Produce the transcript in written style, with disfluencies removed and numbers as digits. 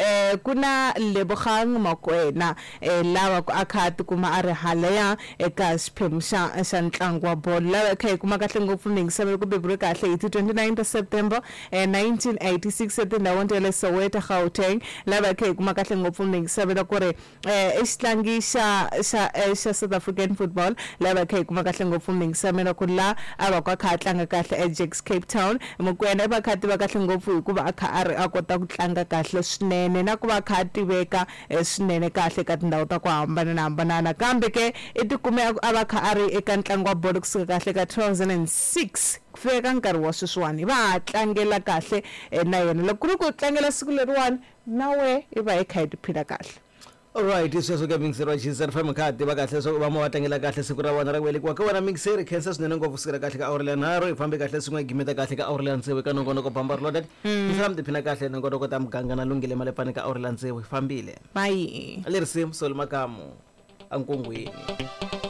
kuna Lebogang Mokoena lava ku akhati kuma ari halaya eka xiphemu xa ntlangu wa bolo lava kha kuma kahle ngopfu mingiselo ku bebure kahle hi 29 September 1986 etindhawini ta le Soweto Gauteng lava kha kuma kahle ngopfu mingiselo ku ri exitlangi xa South African football lava kha kuma kahle ngopfu mingiselo ku la ava kwa kha tlanga kahle Ajax Cape Town Mokoena va kha tiva kahle ngopfu hikuva a kota ku tlanga kahle swinene na ku va kha tiveka swinene kahle ka tindhawu ta ku hambanana kambe ke itikume a va kha ari eka ntlangu wa bolo kusuka kahle ka 2006 kufika nkarhi wa sweswiwani va tlangela kahle na yena loko ku ri ku tlangela siku leriwani nawe i va kha tiphila kahle. Alright, sweswo ka mingiseri Chisar FM kha tiva kahle so va mo vatangela kahle siku ra vona ra ku velekiwa ka wena mingiseri khensa swinene ngopfu siku ra kahle ka awuri lanharhu hi fambe kahle swin'we gimeta kahle ka awuri tsevu ka nongonoko Bamba Reloaded tisam tiphina kahle nongonoko ta muganga na Lungile Malepane ka awuri tsevu hi fambile bye leri sim Sol Makamu ankongweni.